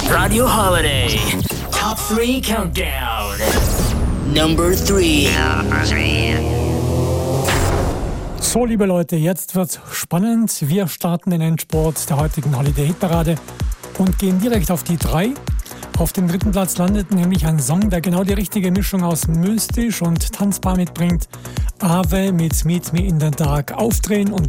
Radio Holiday Top 3 Countdown. Number 3. So, liebe Leute, jetzt wird's spannend. Wir starten den Endspurt der heutigen Holiday-Hitparade und gehen direkt auf die 3. Auf dem 3. Platz landet nämlich ein Song, der genau die richtige Mischung aus mystisch und tanzbar mitbringt. Ave mit Meet Me in the Dark aufdrehen und